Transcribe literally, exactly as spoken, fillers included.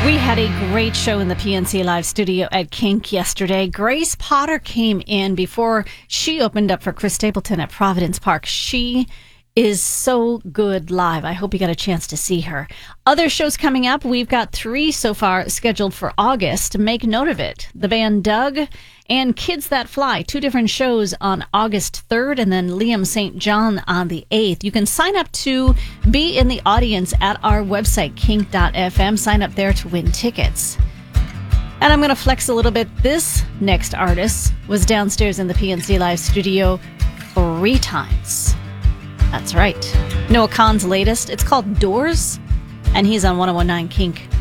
We had a great show in the P N C Live studio at Kink yesterday. Grace Potter came in before she opened up for Chris Stapleton at Providence Park. She is so good live. I hope you got a chance to see her. Other shows coming up. We've got three so far scheduled for August. Make note of it. The band Doug and Kids That Fly. Two different shows on August third and then Liam Saint John on the eighth. You can sign up to be in the audience at our website, kink dot f m. Sign up there to win tickets. And I'm going to flex a little bit. This next artist was downstairs in the P N C Live studio three times. That's right. Noah Kahan's latest. It's called Doors, and he's on one oh one nine Kink.